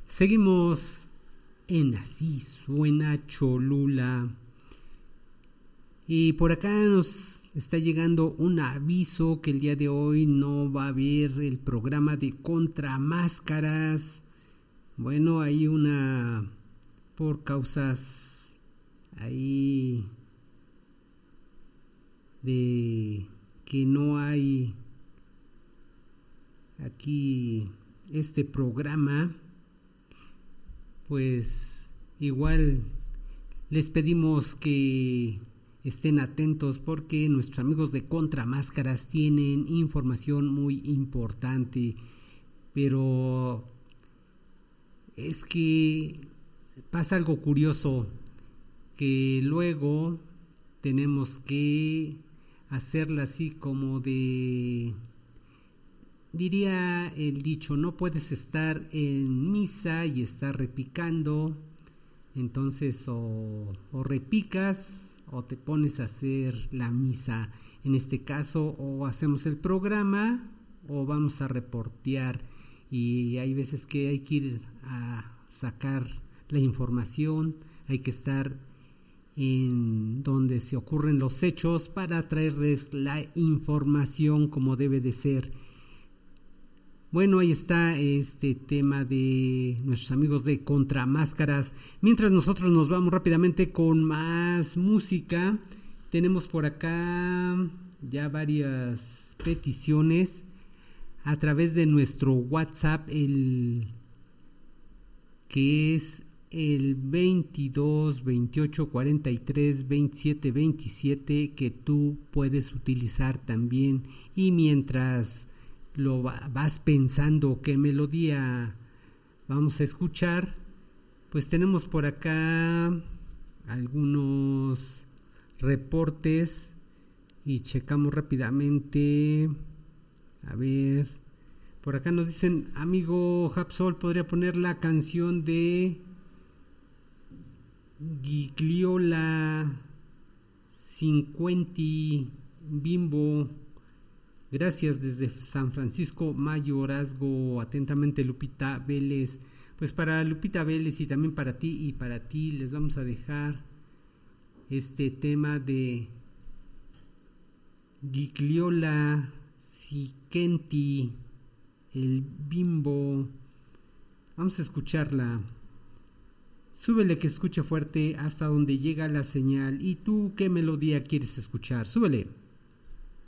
Seguimos en Así Suena Cholula. Y por acá nos está llegando un aviso que el día de hoy no va a haber el programa de Contramáscaras. Bueno, hay por causas ahí de que no hay aquí este programa, pues igual les pedimos que estén atentos porque nuestros amigos de Contramáscaras tienen información muy importante, pero es que pasa algo curioso, que luego tenemos que hacerla así como diría el dicho, no puedes estar en misa y estar repicando. Entonces o repicas o te pones a hacer la misa. En este caso o hacemos el programa o vamos a reportear, y hay veces que hay que ir a sacar la información, hay que estar en donde se ocurren los hechos para traerles la información como debe de ser. Bueno, ahí está este tema de nuestros amigos de Contramáscaras. Mientras nosotros nos vamos rápidamente con más música, tenemos por acá ya varias peticiones a través de nuestro WhatsApp, que es el 22 28 43 27 27, que tú puedes utilizar también. Y mientras lo vas pensando qué melodía vamos a escuchar, pues tenemos por acá algunos reportes y checamos rápidamente. A ver, por acá nos dicen, amigo Japsol, ¿podría poner la canción de Gigliola 50 Bimbo? Gracias desde San Francisco Mayorazgo. Atentamente, Lupita Vélez. Pues para Lupita Vélez y también para ti les vamos a dejar este tema de Gigliola Siquenti, el Bimbo. Vamos a escucharla. Súbele, que escuche fuerte hasta donde llega la señal. ¿Y tú qué melodía quieres escuchar? Súbele.